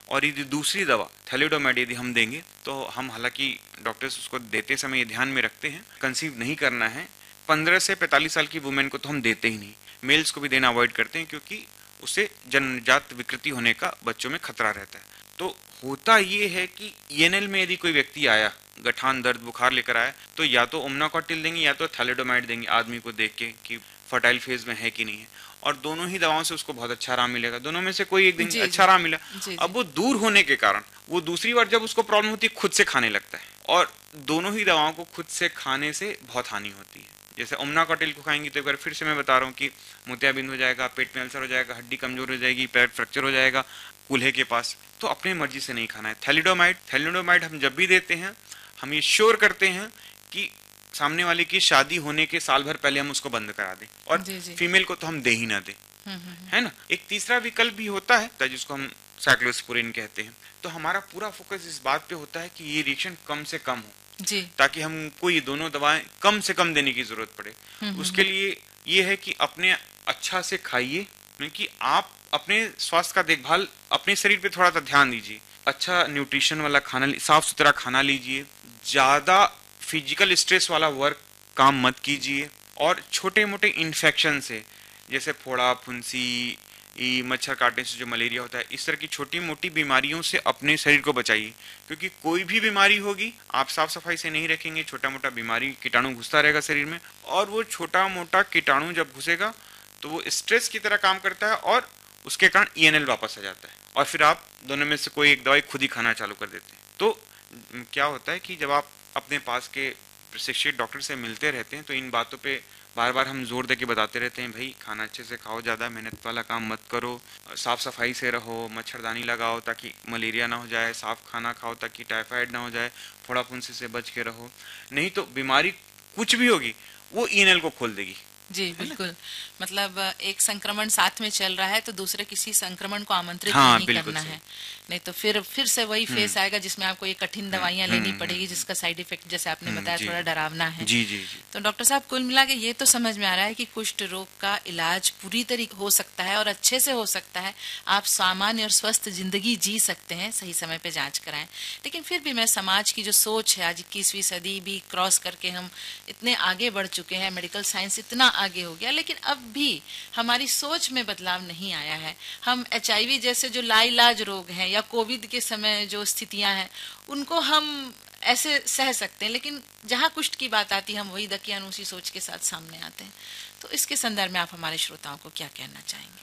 और यदि दूसरी दवा थैलिडोमाइड यदि हम देंगे तो हम, हालांकि डॉक्टर्स उसको देते समय ये ध्यान में रखते हैं, कंसीव नहीं करना है 15 से 45 साल की वुमेन को तो हम देते ही नहीं, मेल्स को भी देना अवॉइड करते हैं, क्योंकि उससे जन्मजात विकृति होने का बच्चों में खतरा रहता है। तो होता ये है कि ईएनएल में यदि कोई व्यक्ति आया, गठान दर्द बुखार लेकर आया, तो या तो ओमनाकॉटिल देंगे या तो थैलिडोमाइड देंगे आदमी को देख के कि फर्टाइल फेज में है कि नहीं है, और दोनों ही दवाओं से उसको बहुत अच्छा आराम मिलेगा। दोनों में से कोई एक दिन अच्छा आराम मिला, अब वो दूर होने के कारण वो दूसरी बार जब उसको प्रॉब्लम होती है खुद से खाने लगता है, और दोनों ही दवाओं को खुद से खाने से बहुत हानि होती है। जैसे ओमनाकॉटिल को खाएंगे तो एक बार फिर से मैं बता रहा हूँ कि मोतियाबिंद हो जाएगा, पेट में अल्सर हो जाएगा, हड्डी कमजोर हो जाएगी, पैर फ्रैक्चर हो जाएगा कूल्हे के पास, तो अपने मर्जी से नहीं खाना है। थैलिडोमाइड हम जब भी देते हैं हम ये श्योर करते हैं कि सामने वाले की शादी होने के साल भर पहले हम उसको बंद करा दें, और फीमेल को तो हम दे ही ना दें, है ना। एक तीसरा विकल्प भी होता है जिसको हम साइक्लोस्पोरिन कहते हैं। तो हमारा पूरा फोकस इस बात पे होता है कि ये रिएक्शन कम से कम हो जी, ताकि हमको ये दोनों दवाएं कम से कम देने की जरूरत पड़े। उसके लिए ये है कि अपने अच्छा से खाइए, क्योंकि आप अपने स्वास्थ्य का देखभाल, अपने शरीर पे थोड़ा सा ध्यान दीजिए, अच्छा न्यूट्रिशन वाला खाना, साफ सुथरा खाना लीजिए, ज्यादा फिजिकल स्ट्रेस वाला वर्क काम मत कीजिए, और छोटे मोटे इन्फेक्शन से, जैसे फोड़ा फुंसी, मच्छर काटने से जो मलेरिया होता है, इस तरह की छोटी मोटी बीमारियों से अपने शरीर को बचाइए, क्योंकि कोई भी बीमारी होगी आप साफ सफाई से नहीं रखेंगे, छोटा मोटा बीमारी कीटाणु घुसता रहेगा शरीर में, और वो छोटा मोटा कीटाणु जब घुसेगा तो वो स्ट्रेस की तरह काम करता है और उसके कारण ईएनएल वापस आ जाता है, और फिर आप दोनों में से कोई एक दवाई खुद ही खाना चालू कर देते हैं। तो क्या होता है कि जब आप अपने पास के प्रशिक्षित डॉक्टर से मिलते रहते हैं तो इन बातों पे बार बार हम जोर देके बताते रहते हैं, भाई खाना अच्छे से खाओ, ज्यादा मेहनत वाला काम मत करो, साफ सफाई से रहो, मच्छरदानी लगाओ ताकि मलेरिया ना हो जाए, साफ खाना खाओ ताकि टाइफाइड ना हो जाए, फोड़ा फुंसी से बच के रहो, नहीं तो बीमारी कुछ भी होगी वो ईएनएल को खोल देगी। जी बिल्कुल, मतलब एक संक्रमण साथ में चल रहा है तो दूसरे किसी संक्रमण को आमंत्रित नहीं करना है, नहीं तो फिर से वही फेस आएगा जिसमें आपको ये कठिन दवाइयां लेनी पड़ेगी, जिसका साइड इफेक्ट जैसे आपने बताया थोड़ा डरावना है। जी जी। तो डॉक्टर साहब, कुल मिला के ये तो समझ में आ रहा है कि कुष्ठ रोग का इलाज पूरी तरीके हो सकता है और अच्छे से हो सकता है, आप सामान्य और स्वस्थ जिंदगी जी सकते हैं, सही समय पे जांच कराएं। लेकिन फिर भी मैं समाज की जो सोच है, आज 21वीं सदी भी क्रॉस करके हम इतने आगे बढ़ चुके हैं, मेडिकल साइंस इतना आगे हो गया, लेकिन अब भी हमारी सोच में बदलाव नहीं आया है। हम एचआईवी जैसे जो लाइलाज रोग हैं या कोविड के समय जो स्थितियां हैं उनको हम ऐसे सह सकते हैं, लेकिन जहां कुष्ठ की बात आती है हम वही दकियानूसी सोच के साथ सामने आते हैं। तो इसके संदर्भ में आप हमारे श्रोताओं को क्या कहना चाहेंगे?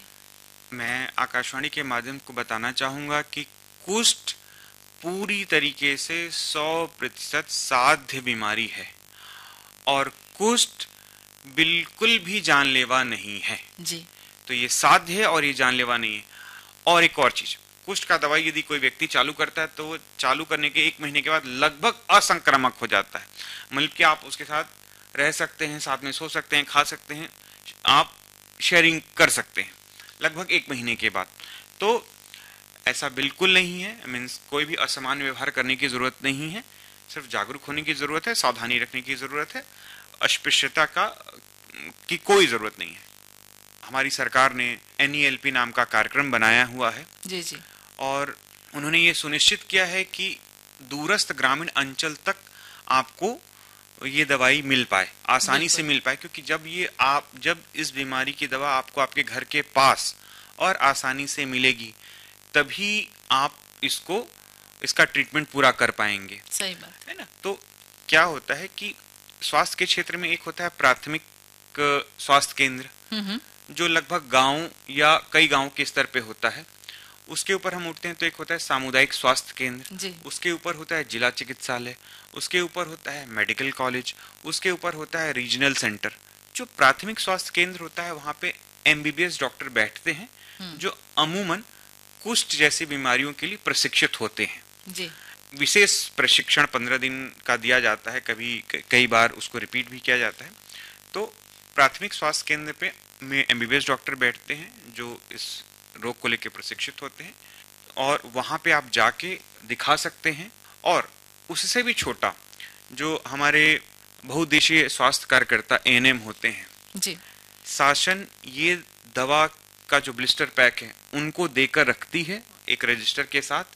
मैं आकाशवाणी के माध्यम को बताना चाहूंगा कि कुष्ठ पूरी तरीके से 100% साध्य बीमारी है, और कुष्ठ बिल्कुल भी जानलेवा नहीं है जी। तो ये साध्य है और ये जानलेवा नहीं है। और एक और चीज, कुष्ठ का दवाई यदि कोई व्यक्ति चालू करता है तो वो चालू करने के 1 महीने के बाद लगभग असंक्रामक हो जाता है, मतलब कि आप उसके साथ रह सकते हैं, साथ में सो सकते हैं, खा सकते हैं, आप शेयरिंग कर सकते हैं लगभग 1 महीने के बाद। तो ऐसा बिल्कुल नहीं है, मीन्स कोई भी असामान्य व्यवहार करने की जरूरत नहीं है, सिर्फ जागरूक होने की जरूरत है, सावधानी रखने की जरूरत है, अस्पृश्यता की कोई जरूरत नहीं है। हमारी सरकार ने NELP नाम का कार्यक्रम बनाया हुआ है जी जी, और उन्होंने ये सुनिश्चित किया है कि दूरस्थ ग्रामीण अंचल तक आपको ये दवाई मिल पाए, आसानी से मिल पाए, क्योंकि जब इस बीमारी की दवा आपको आपके घर के पास और आसानी से मिलेगी तभी आप इसका ट्रीटमेंट पूरा कर पाएंगे। सही बात है ना। तो क्या होता है कि स्वास्थ्य के क्षेत्र में एक होता है प्राथमिक स्वास्थ्य केंद्र, जो लगभग गांव या कई गांव के स्तर पे होता है। उसके ऊपर हम उठते हैं तो एक होता है सामुदायिक स्वास्थ्य केंद्र, उसके ऊपर होता है जिला चिकित्सालय, उसके ऊपर होता है मेडिकल कॉलेज, उसके ऊपर होता है रीजनल सेंटर। जो प्राथमिक स्वास्थ्य केंद्र होता है वहां पे MBBS डॉक्टर बैठते हैं, जो अमूमन कुष्ठ जैसी बीमारियों के लिए प्रशिक्षित होते हैं जी। विशेष प्रशिक्षण 15 दिन का दिया जाता है, कई बार उसको रिपीट भी किया जाता है। तो प्राथमिक स्वास्थ्य केंद्र पे में MBBS डॉक्टर बैठते हैं जो इस रोग को लेकर प्रशिक्षित होते हैं, और वहां पे आप जाके दिखा सकते हैं। और उससे भी छोटा जो हमारे बहुउद्देशीय स्वास्थ्य कार्यकर्ता ANM होते हैं जी, शासन ये दवा का जो ब्लिस्टर पैक है उनको देकर रखती है एक रजिस्टर के साथ,